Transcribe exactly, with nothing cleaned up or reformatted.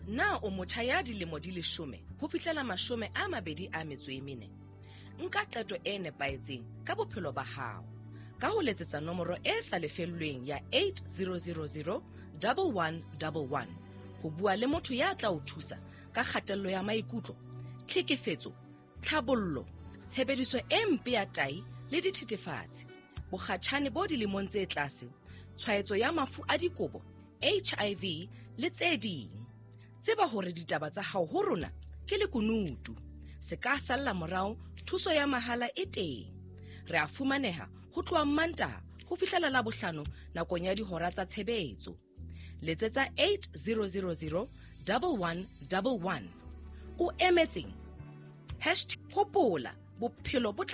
Na o motjha ya dilemo di leshome ho fihlela mashome a mabedi a metso e mene? Nka qeto e nepahetseng ka bophelo ba hao ka ho letsetsa nomoro e sa lefellweng ya eight zero zero zero one one one one ho bua le motho ya tla o thusa ka kgatello ya maikutlo, tlhekefetso, tlhabollo, tshebediso e mpe ya tai le dithethefatsi, bokgatjhane bo dilemong tse tlase, tshwaetso ya mafu a dikobo, H I V le tse ding. Tseba hore ditaba tsa hao ho rona ke lekunutu. Se ka salla morao, thuso ya mahala e teng. Re a fumaneha ho tloha Mantaha ho fihlela Labohlano nakong ya dihora tsa tshebetso. Letsetsa eight zero zero zero one one one one. O emetseng hashtag hopola bophelo bo